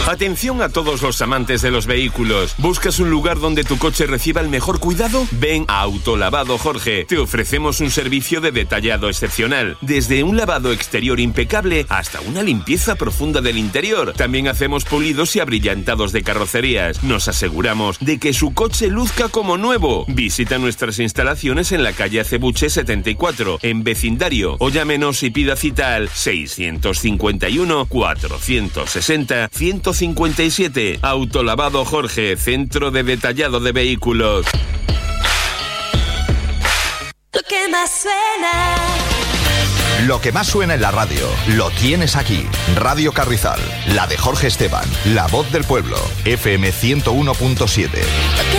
Atención a todos los amantes de los vehículos. ¿Buscas un lugar donde tu coche reciba el mejor cuidado? Ven a Autolavado Jorge. Te ofrecemos un servicio de detallado excepcional. Desde un lavado exterior impecable hasta una limpieza profunda del interior. También hacemos pulidos y abrillantados de carrocerías. Nos aseguramos de que su coche luzca como nuevo. Visita nuestras instalaciones en la calle Acebuche 74, en vecindario, o llámenos y pida cita al 651 460 157. Autolavado Jorge, centro de detallado de vehículos. Lo que más suena. Lo que más suena en la radio, lo tienes aquí. Radio Carrizal, la de Jorge Esteban, la voz del pueblo, FM 101.7.